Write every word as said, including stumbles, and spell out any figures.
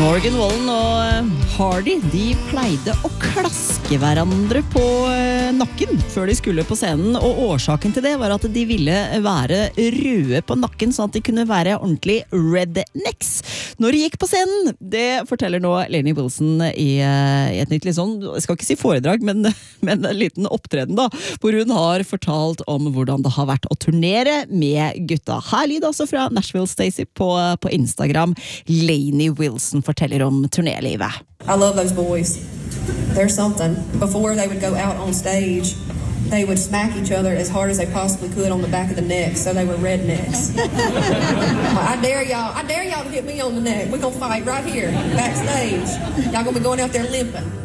Morgan Wallen og Hardy, de pleide å klaske hverandre på nakken før de skulle på scenen, og årsaken til det var at de ville være røde på nakken, sånn at de kunne være ordentlig rednecks når de gikk på scenen. Det forteller nå Lainey Wilson i, i et nytt litt sånn, jeg skal ikke si foredrag, men, men en liten opptreden da, hvor hun har fortalt om hvordan det har vært å turnere med gutta. Her lyder altså fra Nashville Stacey på, på Instagram. Lainey Wilson forteller om turnélivet. I love those boys. They're something. Before they would go out on stage, they would smack each other as hard as they possibly could on the back of the neck, so they were rednecks. I dare y'all, I dare y'all to hit me on the neck. We're gonna fight right here, backstage. Y'all gonna be going out there limping.